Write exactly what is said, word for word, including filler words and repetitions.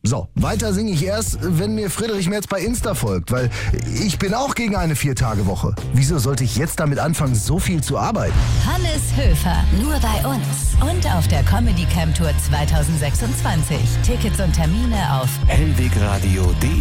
So, weiter singe ich erst, wenn mir Friedrich Merz bei Insta folgt, weil ich bin auch gegen eine Vier-Tage-Woche. Wieso sollte ich jetzt damit anfangen, so viel zu arbeiten? Hannes Höfer, nur bei uns und auf der Comedy Camp Tour zwanzig sechsundzwanzig. Tickets und Termine auf hellwegradio punkt de